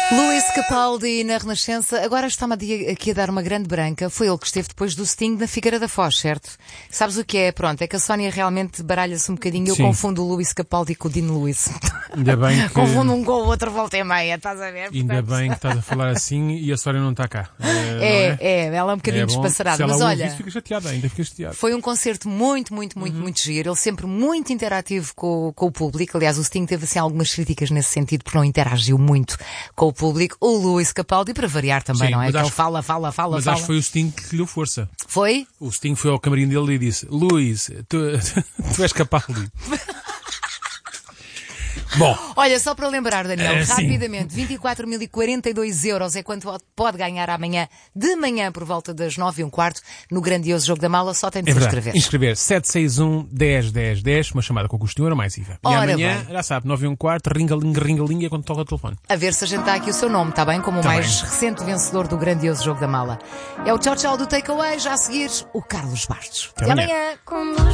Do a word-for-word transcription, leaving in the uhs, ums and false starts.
Luís Capaldi na Renascença. Agora está-me aqui a dar uma grande branca. Foi ele que esteve depois do Sting na Figueira da Foz, certo? Sabes o que é? Pronto, é que a Sónia realmente baralha-se um bocadinho. Eu Sim. confundo o Luís Capaldi com o Dean Lewis. Ainda bem que... Confundo um com o outro, volta e meia, estás a ver? Ainda Portanto... bem que estás a falar assim e a Sónia não está cá. É, é, é, é, ela é um bocadinho é bom. despassarada. Se ela Mas ouvir olha, isso, fica chateada, ainda fica chateada. foi um concerto muito, muito, muito, Uhum. muito giro. Ele sempre muito interativo com, com o público. Aliás, o Sting teve assim algumas críticas nesse sentido porque não interagiu muito com o público. O Luís Capaldi, para variar também, Sim, não é? mas Que ele acho- fala, fala, fala, Mas fala. acho que foi o Sting que lhe deu força. Foi? O Sting foi ao camarim dele e disse: Luís, tu, tu és Capaldi. Bom, Olha, só para lembrar, Daniel, É, sim. rapidamente, vinte e quatro mil e quarenta e dois euros é quanto pode ganhar amanhã, de manhã, por volta das nove e um quarto, no grandioso Jogo da Mala. Só tem de é se verdade. inscrever. Inscrever sete seis um, dez, dez, dez, uma chamada com custo de um euro mais I V A. Ora e amanhã, bem. já sabe, nove e um quarto, ringaling, ringaling, é quando toca o telefone. A ver se a gente dá aqui o seu nome, está bem? Como o Tá mais bem. recente vencedor do grandioso Jogo da Mala. É o tchau-tchau do Takeaway, já a seguir, o Carlos Bastos. Até amanhã. amanhã.